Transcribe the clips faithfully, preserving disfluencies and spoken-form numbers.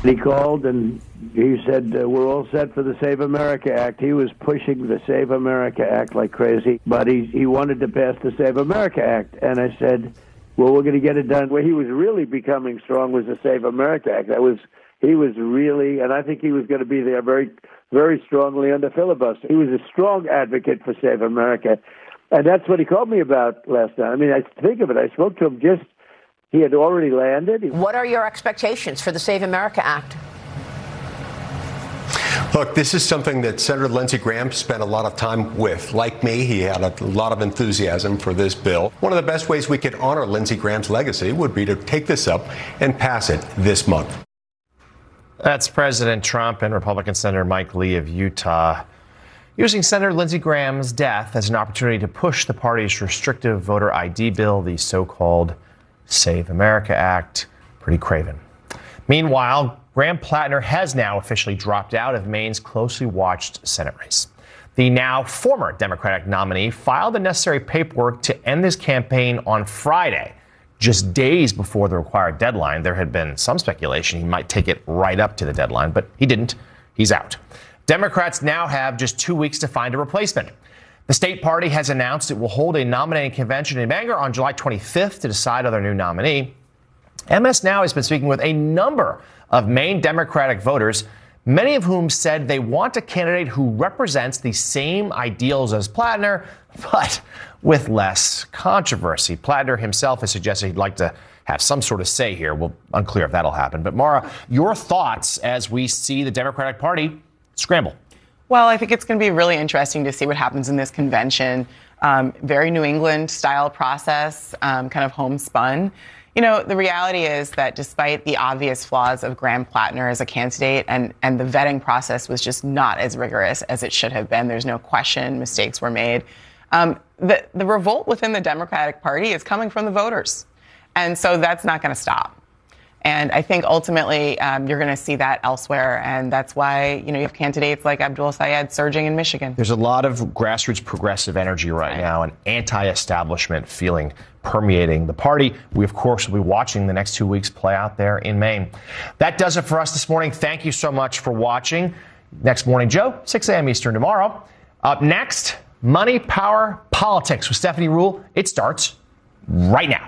He called and he said, uh, we're all set for the Save America Act. He was pushing the Save America Act like crazy, but he, he wanted to pass the Save America Act. And I said, well, we're going to get it done. Where he was really becoming strong was the Save America Act. That was, he was really, and I think he was going to be there very, very strongly under filibuster. He was a strong advocate for Save America. And that's what he called me about last time. I mean, I think of it, I spoke to him just, he had already landed. What are your expectations for the Save America Act? Look, this is something that Senator Lindsey Graham spent a lot of time with. Like me, he had a lot of enthusiasm for this bill. One of the best ways we could honor Lindsey Graham's legacy would be to take this up and pass it this month. That's President Trump and Republican Senator Mike Lee of Utah using Senator Lindsey Graham's death as an opportunity to push the party's restrictive voter I D bill, the so-called Save America Act. Pretty craven. Meanwhile, Graham Plattner has now officially dropped out of Maine's closely watched Senate race. The now former Democratic nominee filed the necessary paperwork to end this campaign on Friday, just days before the required deadline. There had been some speculation he might take it right up to the deadline, but he didn't. He's out. Democrats now have just two weeks to find a replacement. The state party has announced it will hold a nominating convention in Bangor on July twenty-fifth to decide on their new nominee. M S Now has been speaking with a number of Maine Democratic voters, many of whom said they want a candidate who represents the same ideals as Plattner, but with less controversy. Plattner himself has suggested he'd like to have some sort of say here. Well, unclear if that'll happen. But Mara, your thoughts as we see the Democratic Party scramble? Well, I think it's going to be really interesting to see what happens in this convention. Um, very New England style process, um, kind of homespun. You know, the reality is that despite the obvious flaws of Graham Plattner as a candidate, and, and the vetting process was just not as rigorous as it should have been, there's no question mistakes were made. Um, the, the revolt within the Democratic Party is coming from the voters. And so that's not going to stop. And I think ultimately um, you're going to see that elsewhere. And that's why, you know, you have candidates like Abdul Sayed surging in Michigan. There's a lot of grassroots progressive energy right, right. now, and anti-establishment feeling permeating the party. We, of course, will be watching the next two weeks play out there in Maine. That does it for us this morning. Thank you so much for watching. Next Morning Joe, six a.m. Eastern tomorrow. Up next, Money, Power, Politics with Stephanie Ruhle. It starts right now.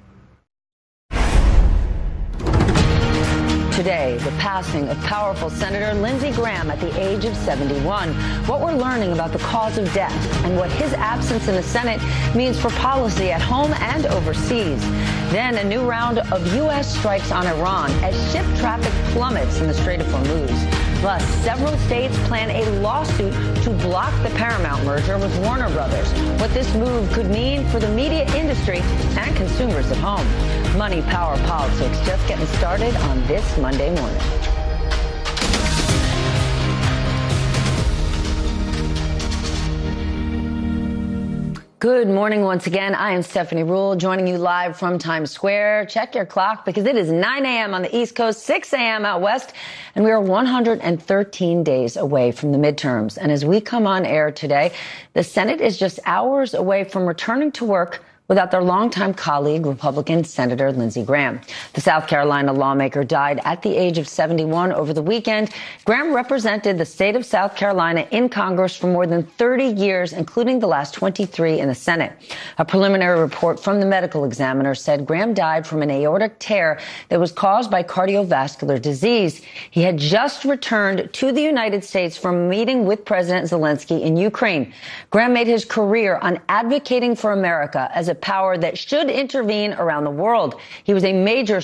Today, the passing of powerful Senator Lindsey Graham at the age of seventy-one. What we're learning about the cause of death and what his absence in the Senate means for policy at home and overseas. Then a new round of U S strikes on Iran as ship traffic plummets in the Strait of Hormuz. Plus, several states plan a lawsuit to block the Paramount merger with Warner Brothers. What this move could mean for the media industry and consumers at home. Money, Power, Politics just getting started on this Monday morning. Good morning once again. I am Stephanie Ruhle, joining you live from Times Square. Check your clock because it is nine a.m. on the East Coast, six a.m. out west, and we are one hundred thirteen days away from the midterms. And as we come on air today, the Senate is just hours away from returning to work without their longtime colleague, Republican Senator Lindsey Graham. The South Carolina lawmaker died at the age of seventy-one over the weekend. Graham represented the state of South Carolina in Congress for more than thirty years, including the last twenty-three in the Senate. A preliminary report from the medical examiner said Graham died from an aortic tear that was caused by cardiovascular disease. He had just returned to the United States from a meeting with President Zelensky in Ukraine. Graham made his career on advocating for America as a power that should intervene around the world. He was a major